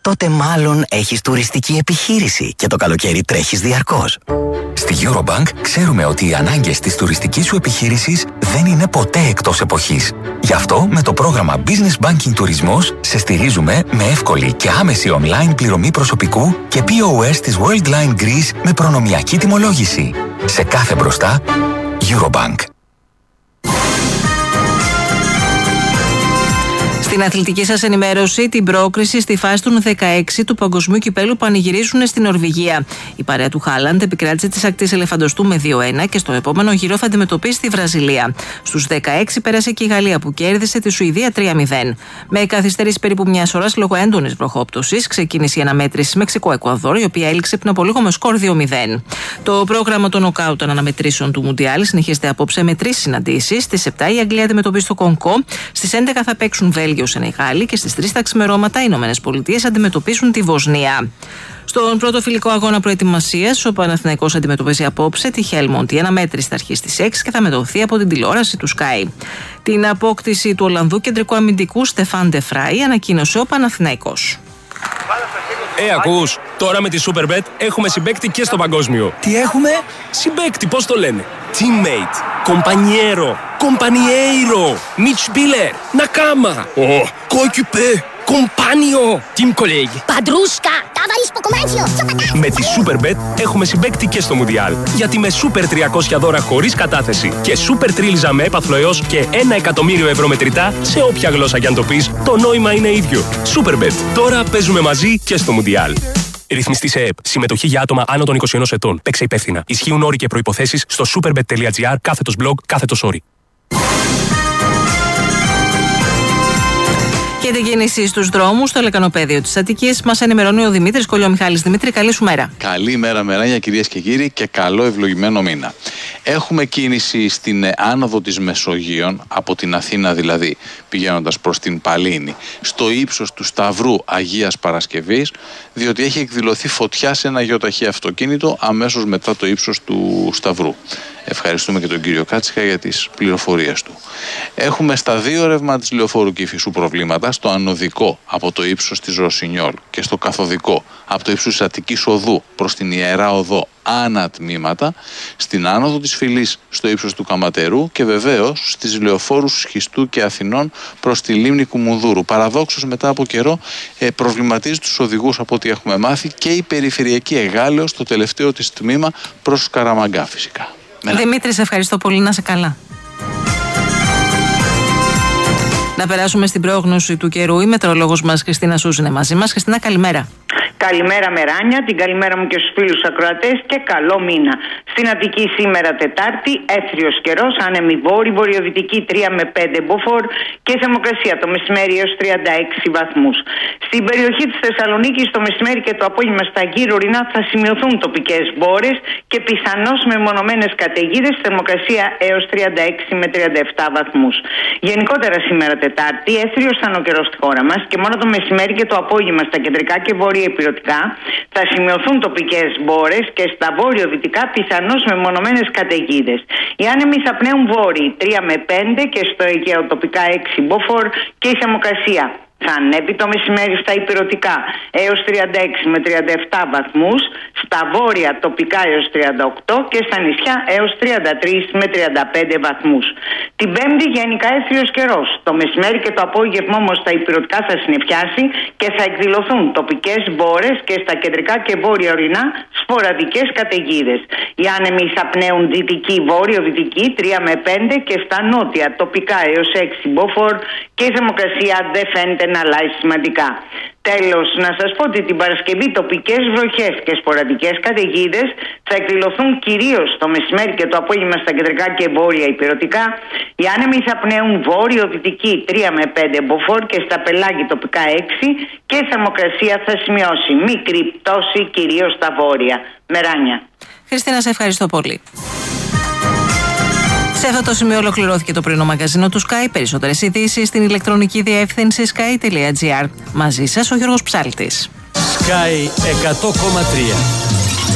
τότε μάλλον έχεις τουριστική επιχείρηση και το καλοκαίρι τρέχεις διαρκώς. Στη Eurobank ξέρουμε ότι οι ανάγκες της τουριστικής σου επιχείρησης δεν είναι ποτέ εκτός εποχής. Γι' αυτό με το πρόγραμμα Business Banking Τουρισμός σε στηρίζουμε με εύκολη και άμεση online πληρωμή προσωπικού και POS της Worldline Greece με προνομιακή τιμολόγηση. Σε κάθε μπροστά, Eurobank. Στην αθλητική σας ενημέρωση, την πρόκριση στη φάση των 16 του Παγκοσμίου Κυπέλου πανηγυρίζουν στην Νορβηγία. Η παρέα του Χάλαντ επικράτησε τις ακτές Ελεφαντοστού με 2-1 και στο επόμενο γύρο θα αντιμετωπίσει τη Βραζιλία. Στους 16 πέρασε και η Γαλλία που κέρδισε τη Σουηδία 3-0. Με καθυστέρηση περίπου μιας ώρας λόγω έντονης βροχόπτωσης, ξεκίνησε η αναμέτρηση Μεξικό-Εκουαδόρ, η οποία έληξε πριν από λίγο με σκορ 2-0. Το πρόγραμμα των νοκάουτ των αναμετρήσεων του Μουντιάλ συνεχίζεται απόψε με 3 συναντήσεις. Στις 7 η Αγγλία αντιμετωπίζει το Κονγκό, στις 11 θα παίξουν Βέλγιο Σενεγάλη και στις 3 τα ξημερώματα οι Ηνωμένες Πολιτείες αντιμετωπίσουν τη Βοσνία. Στον πρώτο φιλικό αγώνα προετοιμασίας, ο Παναθηναϊκός αντιμετωπίζει απόψε τη Χέλμοντ. Η αναμέτρηση θα αρχίσει στις 6 και θα μεταδοθεί από την τηλεόραση του Sky. Την απόκτηση του Ολλανδού κεντρικού αμυντικού Στεφάν Ντε Φράι ανακοίνωσε ο Παναθηναϊκός. Ακούς, τώρα με τη Superbet έχουμε συμπαίκτη και στο παγκόσμιο. Τι έχουμε? Συμπαίκτη, πώς το λένε? Teammate, compañero, compañeiro, Mitspieler, Nakama, coéquipier, compagno, team colleague. Padrusca, ταβαρίς ποκομάνσιο. Με τη Superbet έχουμε συμπαίκτη και στο Μουντιάλ. Γιατί με Super 300 δώρα χωρίς κατάθεση και Super Τρίλιζα με έπαθλο έως και 1 εκατομμύριο ευρώ μετρητά σε όποια γλώσσα κι αν το πεις, το νόημα είναι ίδιο. Superbet. Τώρα παίζουμε μαζί και στο Μουντιάλ. Ρυθμιστή σε ΕΕΠ. Συμμετοχή για άτομα άνω των 21 ετών. Παίξε υπεύθυνα. Ισχύουν όροι και προϋποθέσεις στο superbet.gr/blog/sorry. Και την κίνηση στους δρόμους, στο λεκανοπέδιο της Αττικής, μας ενημερώνει ο Δημήτρης Κολιομιχάλης. Δημήτρη, καλή σου μέρα. Καλή μέρα, κυρίες και κύριοι, και καλό ευλογημένο μήνα. Έχουμε κίνηση στην άνοδο της Μεσογείων, από την Αθήνα δηλαδή, πηγαίνοντας προς την Παλίνη, στο ύψος του Σταυρού Αγίας Παρασκευής, διότι έχει εκδηλωθεί φωτιά σε ένα γεωταχή αυτοκίνητο αμέσως μετά το ύψος του Σταυρού. Ευχαριστούμε και τον κύριο Κάτσικα για τις πληροφορίες του. Έχουμε στα 2 ρεύμα της Λεωφόρου Κηφισού προβλήματα, στο ανωδικό από το ύψος της Ρωσινιόλ και στο καθοδικό από το ύψος της Αττικής Οδού προς την Ιερά Οδό ανατμήματα, στην άνοδο της Φυλής στο ύψος του Καματερού και βεβαίως στις λεωφόρους Χιστού και Αθηνών προς τη λίμνη Κουμουνδούρου. Παραδόξως μετά από καιρό προβληματίζει τους οδηγούς, από ό,τι έχουμε μάθει, και η περιφερειακή Εγάλεως στο τελευταίο της τμήμα προς Καραμαγκά φυσικά. Δημήτρη, σε ευχαριστώ πολύ, να είσαι καλά. Να περάσουμε στην πρόγνωση του καιρού. Η μετεωρολόγος μας Χριστίνα Σούζ είναι μαζί μας. Χριστίνα, καλημέρα. Καλημέρα Μεράνια, την καλημέρα μου και στους φίλους ακροατές και καλό μήνα. Στην Αττική σήμερα Τετάρτη, έθριος καιρός, άνεμη βόρειο-βορειοδυτική 3 με 5 μποφόρ και θερμοκρασία το μεσημέρι έως 36 βαθμούς. Στην περιοχή της Θεσσαλονίκης το μεσημέρι και το απόγευμα στα γύρω ορεινά θα σημειωθούν τοπικές μπόρες και πιθανώς με μονομένες καταιγίδες, θερμοκρασία έως 36 με 37 βαθμούς. Γενικότερα σήμερα Τετάρτη, έθριος θα είναι ο καιρός στη χώρα μας και μόνο το μεσημέρι και το απόγευμα στα κεντρικά και βόρεια υπηρετικά θα σημειωθούν τοπικές μπόρες και στα βόρειο-δυτικά πιθανώς με μονομένες καταιγίδες. Οι άνεμοι θα πνέουν βόρειοι 3 με 5 και στο Αιγαίο τοπικά 6 μποφόρ και η θερμοκρασία θα ανέβει το μεσημέρι στα υπηρετικά έως 36 με 37 βαθμούς, στα βόρεια τοπικά έως 38 και στα νησιά έως 33 με 35 βαθμούς. Την Πέμπτη γενικά έθριος καιρός. Το μεσημέρι και το απόγευμα όμως στα υπηρετικά θα συννεφιάσει και θα εκδηλωθούν τοπικές μπόρες και στα κεντρικά και βόρεια ορεινά σποραδικές καταιγίδες. Οι άνεμοι θα πνέουν δυτική, βόρειο-δυτική 3 με 5 και στα νότια τοπικά έως 6 μποφόρ και η θερμοκρασία δεν φαίνεται να αλλάζει σημαντικά. Τέλος, να σας πω ότι την Παρασκευή τοπικές βροχές και σποραδικές καταιγίδες θα εκδηλωθούν κυρίως το μεσημέρι και το απόγευμα στα κεντρικά και βόρεια υπηρετικά. Οι άνεμοι θα πνέουν βόρειο-δυτική 3 με 5 μποφόρ και στα πελάγη τοπικά 6 και η θερμοκρασία θα σημειώσει μικρή πτώση κυρίως στα βόρεια. Μεράνια. Χριστίνα, σε ευχαριστώ πολύ. Σε αυτό το σημείο ολοκληρώθηκε το πρωινό μαγκαζίνο του Sky. Περισσότερες ειδήσεις στην ηλεκτρονική διεύθυνση sky.gr. Μαζί σας ο Γιώργος Ψάλτης. Sky 100,3.